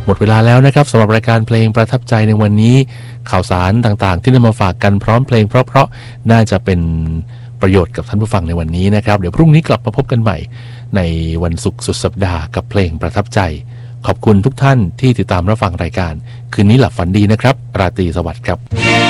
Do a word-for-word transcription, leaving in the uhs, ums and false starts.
หมดเวลาแล้วนะครับสำหรับรายการเพลงประทับใจในวันนี้ข่าวสารต่างๆที่นำมาฝากกันพร้อมเพลงเพราะๆน่าจะเป็นประโยชน์กับท่านผู้ฟังในวันนี้นะครับเดี๋ยวพรุ่งนี้กลับมาพบกันใหม่ในวันศุกร์สุดสัปดาห์กับเพลงประทับใจขอบคุณทุกท่านที่ติดตามรับฟังรายการคืนนี้หลับฝันดีนะครับราตรีสวัสดิ์ครับ